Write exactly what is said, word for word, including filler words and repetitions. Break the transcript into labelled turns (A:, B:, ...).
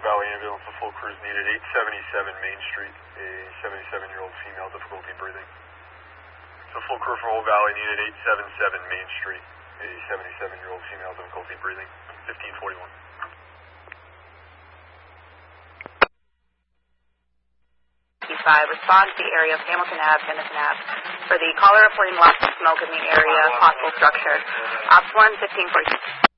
A: Valley Ambulance, the full crew is needed. eight seventy-seven Main Street, a seventy-seven-year-old female, difficulty breathing. So full crew from Hope Valley needed. eight seventy-seven Main Street, a seventy-seven-year-old female, difficulty breathing. fifteen forty-one.
B: Five, respond to the area of Hamilton Avenue, Denison Avenue. For the caller reporting lots of smoke in the area, possible structure. Ops one, fifteen forty.